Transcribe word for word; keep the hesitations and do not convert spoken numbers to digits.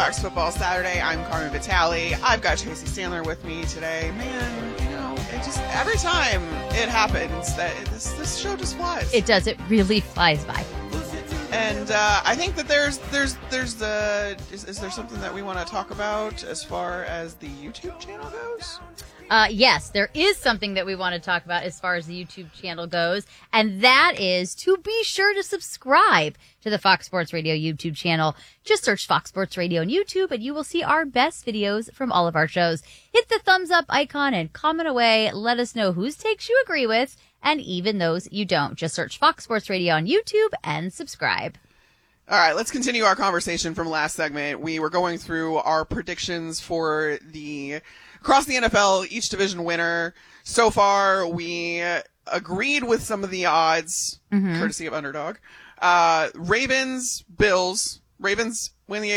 Fox Football Saturday. I'm Carmen Vitale. I've got Tracy Sandler with me today. Man, you know, it just every time it happens that it, this this show just flies. It does. It really flies by. And uh, I think that there's there's there's the is, is there something that we want to talk about as far as the YouTube channel goes? Uh, yes, there is something that we want to talk about as far as the YouTube channel goes, and that is to be sure to subscribe to the Fox Sports Radio YouTube channel. Just search Fox Sports Radio on YouTube, and you will see our best videos from all of our shows. Hit the thumbs up icon and comment away. Let us know whose takes you agree with, and even those you don't. Just search Fox Sports Radio on YouTube and subscribe. All right, let's continue our conversation from last segment. We were going through our predictions for the across the N F L, each division winner. So far, we agreed with some of the odds, mm-hmm. courtesy of Underdog. Uh, Ravens, Bills. Ravens win the